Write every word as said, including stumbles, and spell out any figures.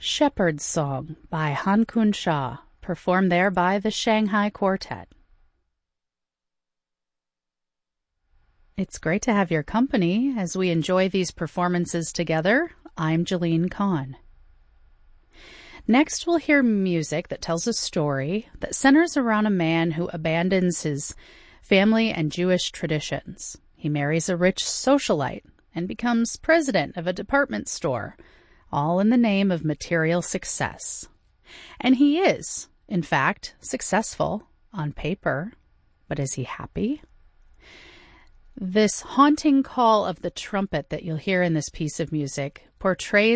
Shepherd's Song by Han Kun Shah, performed there by the Shanghai Quartet. It's great to have your company as we enjoy these performances together. I'm Jeline Kahn. Next, we'll hear music that tells a story that centers around a man who abandons his family and Jewish traditions. He marries a rich socialite and becomes president of a department store, all in the name of material success. And he is, in fact, successful on paper. But is he happy? This haunting call of the trumpet that you'll hear in this piece of music portrays